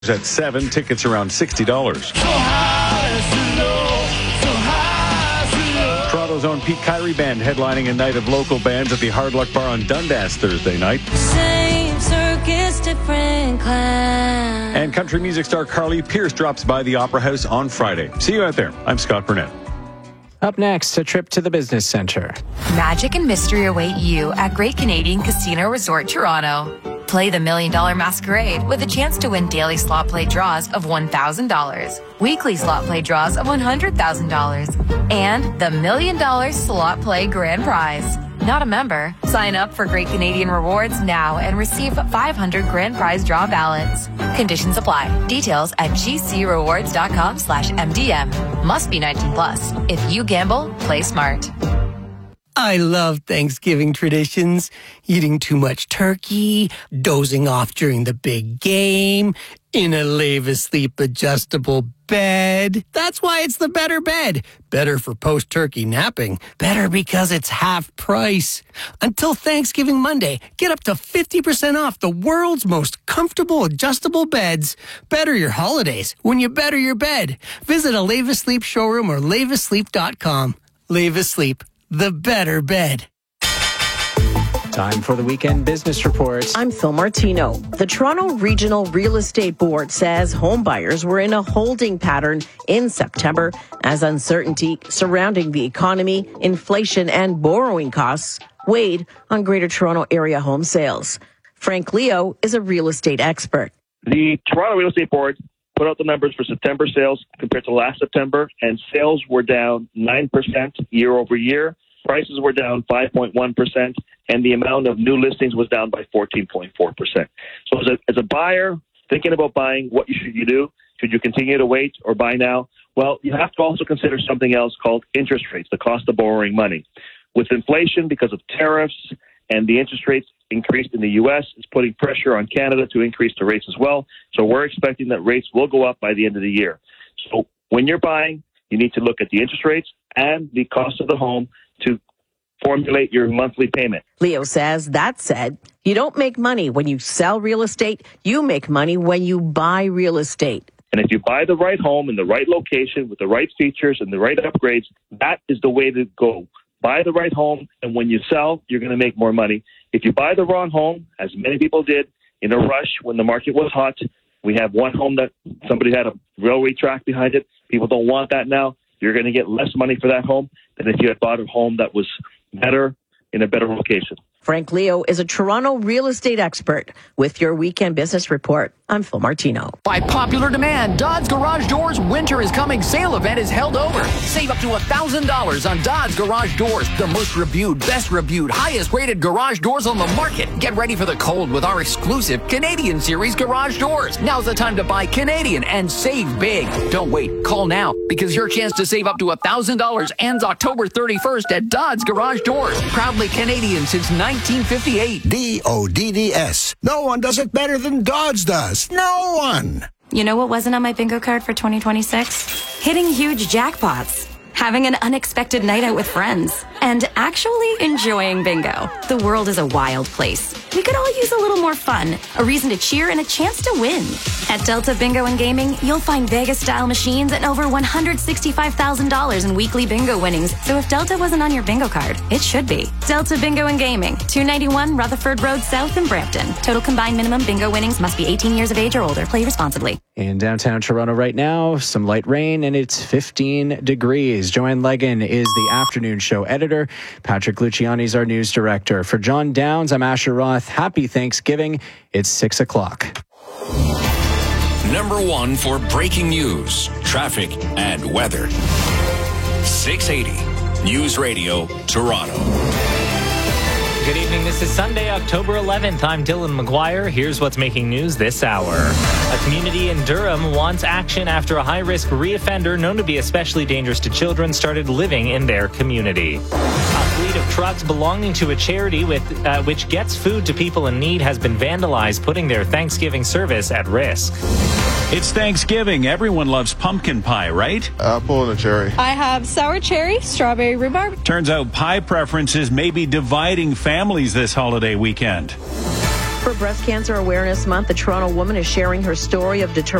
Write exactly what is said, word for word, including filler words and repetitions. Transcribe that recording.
At seven, tickets around sixty dollars. So high, so low, so high, so low. Toronto's own Pete Kyrie Band headlining a night of local bands at the Hard Luck Bar on Dundas Thursday night. Same circus, different clan. And country music star Carly Pearce drops by the Opera House on Friday. See you out there. I'm Scott Burnett. Up next, a trip to the business center. Magic and mystery await you at Great Canadian Casino Resort Toronto. Play the Million Dollar Masquerade with a chance to win daily slot play draws of one thousand dollars, weekly slot play draws of one hundred thousand dollars, and the Million Dollar Slot Play Grand Prize. Not a member? Sign up for Great Canadian Rewards now and receive five hundred grand prize draw ballots. Conditions apply. Details at gcrewards.com slash MDM. Must be nineteen plus. If you gamble, play smart. I love Thanksgiving traditions. Eating too much turkey, dozing off during the big game, in a Lave Asleep adjustable bed. That's why it's the better bed. Better for post-turkey napping. Better because it's half price. Until Thanksgiving Monday, get up to fifty percent off the world's most comfortable adjustable beds. Better your holidays when you better your bed. Visit a Lave Asleep showroom or lave asleep dot com. Lave Asleep. The better bed. Time for the weekend business report. I'm Phil Martino. The Toronto Regional Real Estate Board says home buyers were in a holding pattern in September as uncertainty surrounding the economy, inflation, and borrowing costs weighed on Greater Toronto Area home sales. Frank Leo is a real estate expert. The Toronto Real Estate Board put out the numbers for September sales compared to last September, and sales were down nine percent year over year. Prices were down five point one percent, and the amount of new listings was down by fourteen point four percent. So as a, as a buyer thinking about buying, what you should you do? Should you continue to wait or buy now? Well, you have to also consider something else called interest rates, the cost of borrowing money. With inflation, because of tariffs and the interest rates increased in the U S, it's putting pressure on Canada to increase the rates as well. So we're expecting that rates will go up by the end of the year. So when you're buying, you need to look at the interest rates and the cost of the home to formulate your monthly payment. Leo says, that said, you don't make money when you sell real estate. You make money when you buy real estate. And if you buy the right home in the right location with the right features and the right upgrades, that is the way to go. Buy the right home, and when you sell, you're going to make more money. If you buy the wrong home, as many people did, in a rush when the market was hot, we have one home that somebody had a railway track behind it. People don't want that now. You're going to get less money for that home than if you had bought a home that was better in a better location. Frank Leo is a Toronto real estate expert. With your weekend business report, I'm Phil Martino. By popular demand, Dodds Garage Doors Winter is Coming sale event is held over. Save up to one thousand dollars on Dodds Garage Doors, the most reviewed, best reviewed, highest rated garage doors on the market. Get ready for the cold with our exclusive Canadian Series garage doors. Now's the time to buy Canadian and save big. Don't wait. Call now because your chance to save up to one thousand dollars ends October thirty-first at Dodds Garage Doors. Proudly Canadian since nineteen fifty-eight. D O D D S. No one does it better than Dodds does. No one. You know what wasn't on my bingo card for twenty twenty-six? Hitting huge jackpots, having an unexpected night out with friends, and actually enjoying bingo. The world is a wild place. We could all use a little more fun, a reason to cheer, and a chance to win. At Delta Bingo and Gaming, you'll find Vegas-style machines and over one hundred sixty-five thousand dollars in weekly bingo winnings. So if Delta wasn't on your bingo card, it should be. Delta Bingo and Gaming, two ninety-one Rutherford Road South in Brampton. Total combined minimum bingo winnings must be eighteen years of age or older. Play responsibly. In downtown Toronto right now, some light rain, and it's fifteen degrees. Joanne Legan is the afternoon show editor. Patrick Luciani is our news director. For John Downs, I'm Asher Roth. Happy Thanksgiving. It's six o'clock. Number one for breaking news, traffic, and weather. six eighty News Radio, Toronto. Good evening. This is Sunday, October eleventh. I'm Dylan McGuire. Here's what's making news this hour. A community in Durham wants action after a high-risk reoffender known to be especially dangerous to children started living in their community. A fleet of trucks belonging to a charity with uh, which gets food to people in need has been vandalized, putting their Thanksgiving service at risk. It's Thanksgiving. Everyone loves pumpkin pie, right? Apple and a cherry. I have sour cherry, strawberry rhubarb. Turns out pie preferences may be dividing families this holiday weekend. For Breast Cancer Awareness Month, the Toronto woman is sharing her story of determination.